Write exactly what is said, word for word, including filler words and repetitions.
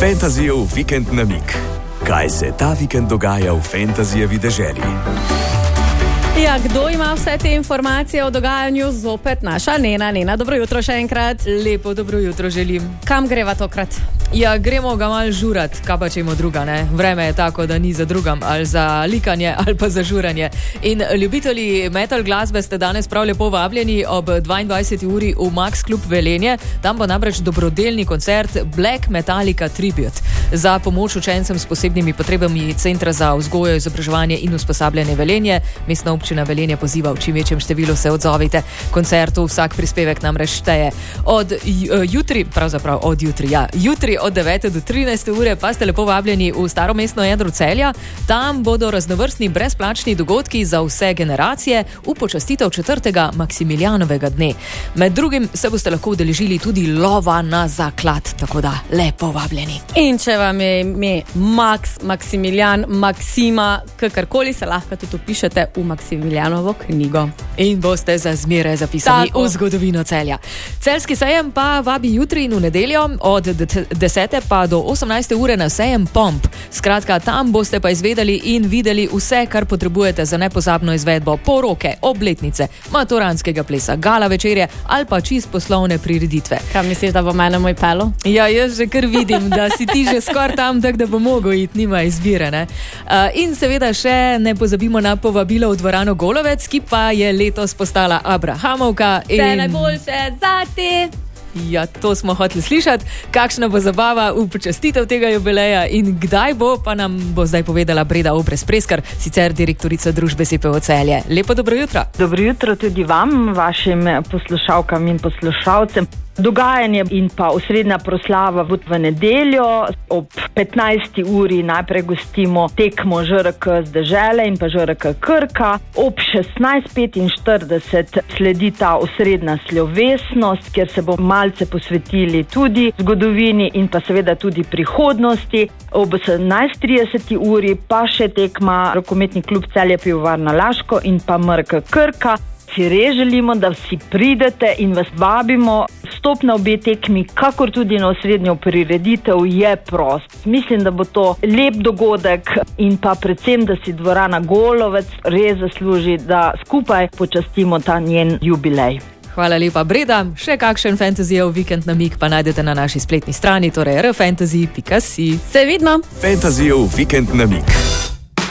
Fantasyjev vikend namig. Kaj se ta vikend dogaja v Fantasyjevi deželi? Ja, kdo ima vse te informacije o dogajanju? Zopet naša Nena. Nena, dobro jutro še enkrat. Lepo dobro jutro želim. Kam greva tokrat? Ja, gremo ga mal žurat, kaj pa če ima druga, ne? Vreme je tako, da ni za drugam, ali za likanje, ali pa za žuranje. In ljubitelji metal glasbe ste danes prav lepo vabljeni ob dvaindvajseti uri v Max Klub Velenje. Tam bo namreč dobrodelni koncert Black Metallica Tribute. Za pomoč učencem s posebnimi potrebami Centra za vzgojo, izobraževanje in usposabljanje Velenje. Mestna občina Velenje poziva v čim večjem številu se odzovite. Koncertu vsak prispevek namreč šteje. Od jutri, pravzaprav od jutri, ja, jutri od devete do trinajste ure pa ste lepo vabljeni v staro mestno jedro Celja. Tam bodo raznovrstni brezplačni dogodki za vse generacije v počastitev četrtega Maksimilijanovega dne. Med drugim se boste lahko udeležili tudi lova na zaklad, tako da lepo vabljeni. In če vam je ime Max, Maksimilijan, Maksima, kakorkoli, se lahko tudi upišete v Maksimilijanovo knjigo. In boste za zmeraj zapisani Tako. v zgodovino Celja. Celjski sejem pa vabi jutri in v nedeljo od desete pa do osemnajste ure na sejem Pomp. Skratka, tam boste pa izvedeli in videli vse, kar potrebujete za nepozabno izvedbo poroke, obletnice, maturanskega plesa, gala večerje ali pa čist poslovne prireditve. Kaj misliš, da bo mene moj pelo? Ja, jaz že kar vidim, da si ti že skoraj tam, tak, da bo mogel iti, nima izbire, ne? Uh, in seveda še ne pozabimo na povabilo v dvorano Golovec, ki pa je letos postala Abrahamovka. Vse in... najboljše za te! Ja, to smo hoteli slišati. Kakšna bo zabava v počastitev tega jubileja in kdaj bo, pa nam bo zdaj povedala Breda Obrez-Preskar, sicer direktorica družbe S P O Celje. Lepo dobro jutro. Dobro jutro tudi vam, vašim poslušalkam in poslušalcem. Dogajanje in pa osrednja proslava v nedeljo ob petnajsti uri najprej gostimo tekmo Ž R K z dežele in pa Ž R K Krka. Ob šestnajst petinštirideset sledi ta osrednja slovesnost, kjer se bo malce posvetili tudi zgodovini in pa seveda tudi prihodnosti. Ob sedemnajst trideset uri pa še tekma Rokometni klub Celje Pivovarna Laško in pa M R K Krka. Si res želimo, da vsi pridete in vas vabimo. Vstop na obe tekmi, kakor tudi na osrednjo prireditev, je prost. Mislim, da bo to lep dogodek in pa predvsem, da si dvorana Golovec res zasluži, da skupaj počastimo ta njen jubilej. Hvala lepa, Breda. Še kakšen Fantasyjev vikend namig pa najdete na naši spletni strani, torej r fantasy pika si. Se vidimo! Fantasyjev vikend namig.